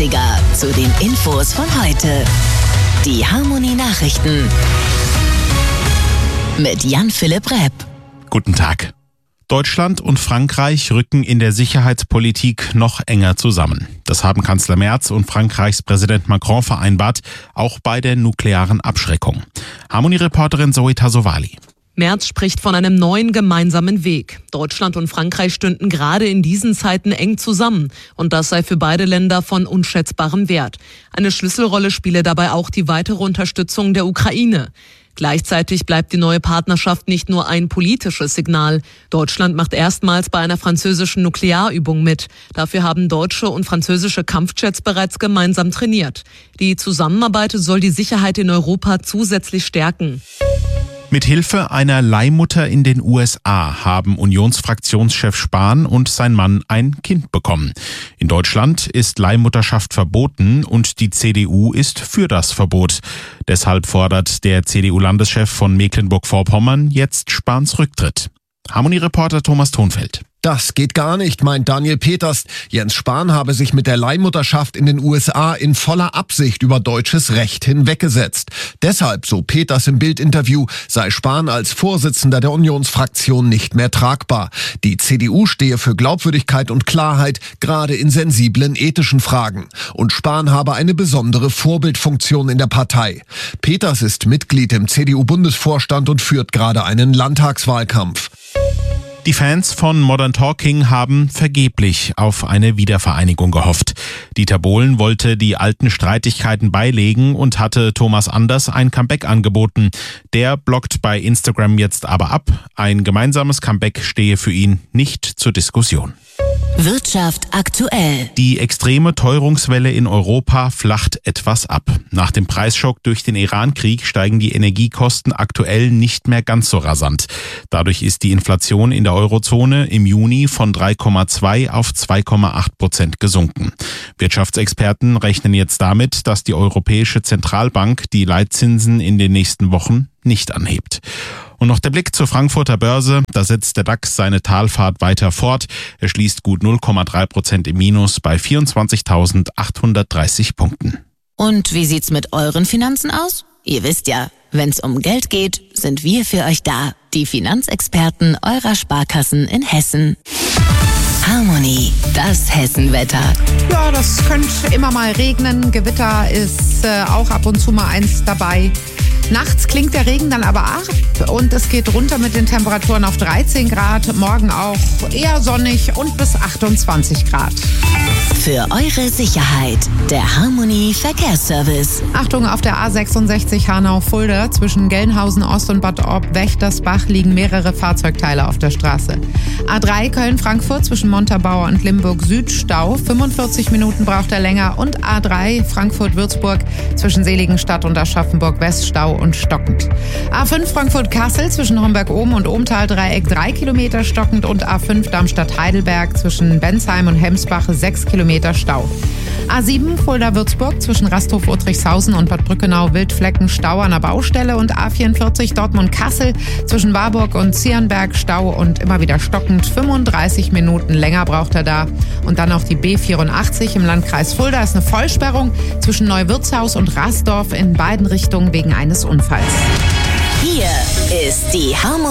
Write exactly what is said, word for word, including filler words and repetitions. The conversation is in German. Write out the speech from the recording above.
dreißiger zu den Infos von heute. Die Harmony Nachrichten mit Jan-Philipp Repp. Guten Tag. Deutschland und Frankreich rücken in der Sicherheitspolitik noch enger zusammen. Das haben Kanzler Merz und Frankreichs Präsident Macron vereinbart, auch bei der nuklearen Abschreckung. Harmony-Reporterin Zoe Tassovali. Merz spricht von einem neuen gemeinsamen Weg. Deutschland und Frankreich stünden gerade in diesen Zeiten eng zusammen. Und das sei für beide Länder von unschätzbarem Wert. Eine Schlüsselrolle spiele dabei auch die weitere Unterstützung der Ukraine. Gleichzeitig bleibt die neue Partnerschaft nicht nur ein politisches Signal. Deutschland macht erstmals bei einer französischen Nuklearübung mit. Dafür haben deutsche und französische Kampfjets bereits gemeinsam trainiert. Die Zusammenarbeit soll die Sicherheit in Europa zusätzlich stärken. Mit Hilfe einer Leihmutter in den U S A haben Unionsfraktionschef Spahn und sein Mann ein Kind bekommen. In Deutschland ist Leihmutterschaft verboten und die C D U ist für das Verbot. Deshalb fordert der C D U-Landeschef von Mecklenburg-Vorpommern jetzt Spahns Rücktritt. Harmony-Reporter Thomas Thonfeld. Das geht gar nicht, meint Daniel Peters. Jens Spahn habe sich mit der Leihmutterschaft in den U S A in voller Absicht über deutsches Recht hinweggesetzt. Deshalb, so Peters im Bild-Interview, sei Spahn als Vorsitzender der Unionsfraktion nicht mehr tragbar. Die C D U stehe für Glaubwürdigkeit und Klarheit, gerade in sensiblen ethischen Fragen. Und Spahn habe eine besondere Vorbildfunktion in der Partei. Peters ist Mitglied im C D U-Bundesvorstand und führt gerade einen Landtagswahlkampf. Die Fans von Modern Talking haben vergeblich auf eine Wiedervereinigung gehofft. Dieter Bohlen wollte die alten Streitigkeiten beilegen und hatte Thomas Anders ein Comeback angeboten. Der blockt bei Instagram jetzt aber ab. Ein gemeinsames Comeback stehe für ihn nicht zur Diskussion. Wirtschaft aktuell. Die extreme Teuerungswelle in Europa flacht etwas ab. Nach dem Preisschock durch den Iran-Krieg steigen die Energiekosten aktuell nicht mehr ganz so rasant. Dadurch ist die Inflation in der Eurozone im Juni von drei Komma zwei auf zwei Komma acht Prozent gesunken. Wirtschaftsexperten rechnen jetzt damit, dass die Europäische Zentralbank die Leitzinsen in den nächsten Wochen nicht anhebt. Und noch der Blick zur Frankfurter Börse. Da setzt der DAX seine Talfahrt weiter fort. Er schließt gut null Komma drei Prozent im Minus bei vierundzwanzigtausendachthundertdreißig Punkten. Und wie sieht's mit euren Finanzen aus? Ihr wisst ja, wenn's um Geld geht, sind wir für euch da. Die Finanzexperten eurer Sparkassen in Hessen. Harmony, das Hessenwetter. Ja, das könnte immer mal regnen. Gewitter ist äh, auch ab und zu mal eins dabei. Nachts klingt der Regen dann aber ab und es geht runter mit den Temperaturen auf dreizehn Grad. Morgen auch eher sonnig und bis achtundzwanzig Grad. Für eure Sicherheit, der Harmony Verkehrsservice. Achtung, auf der A sechsundsechzig Hanau-Fulda zwischen Gelnhausen Ost und Bad Orb-Wächtersbach liegen mehrere Fahrzeugteile auf der Straße. A drei Köln-Frankfurt zwischen Montabaur und Limburg Süd Stau. fünfundvierzig Minuten braucht er länger. Und A drei Frankfurt-Würzburg zwischen Seligenstadt und Aschaffenburg West Stau und stockend. A fünf Frankfurt-Kassel zwischen Homberg-Oben und Ohmtal-Dreieck drei Kilometer stockend und A fünf Darmstadt-Heidelberg zwischen Bensheim und Hemsbach sechs Kilometer Stau. A sieben Fulda-Würzburg zwischen Rasthof-Uttrichshausen und Bad Brückenau Wildflecken Stau an der Baustelle und A vierundvierzig Dortmund-Kassel zwischen Warburg und Zierenberg Stau und immer wieder stockend. fünfunddreißig Minuten länger braucht er da. Und dann auf die B vierundachtzig im Landkreis Fulda ist eine Vollsperrung zwischen Neuwirtshaus und Rasdorf in beiden Richtungen wegen eines Unfalls. Hier ist die Harmony.